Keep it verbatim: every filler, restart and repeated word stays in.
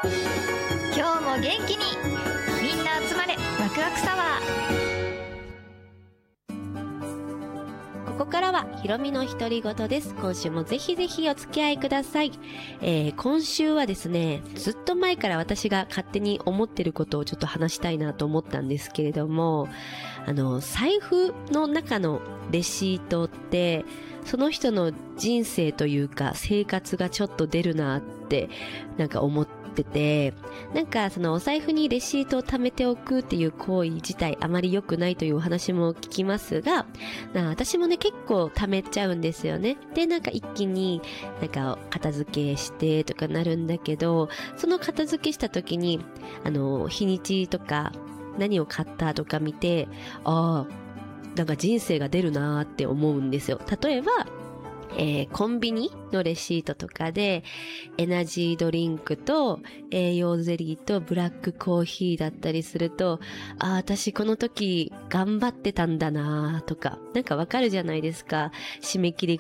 今日も元気にみんな集まれワクワクサワー。ここからはひろみの独り言です。今週もぜひぜひお付き合いください。えー、今週はですね、ずっと前から私が勝手に思ってることをちょっと話したいなと思ったんですけれども、あの財布の中のレシートってその人の人生というか生活がちょっと出るなってなんか思ってて、なんかそのお財布にレシートを貯めておくっていう行為自体あまり良くないというお話も聞きますが、な私もね結構貯めちゃうんですよね。でなんか一気になんか片付けしてとかなるんだけど、その片付けした時にあの日にちとか何を買ったとか見て、ああなんか人生が出るなーって思うんですよ。例えば、えー、コンビニのレシートとかでエナジードリンクと栄養ゼリーとブラックコーヒーだったりすると、ああ私この時頑張ってたんだなーとかなんかわかるじゃないですか。締め切り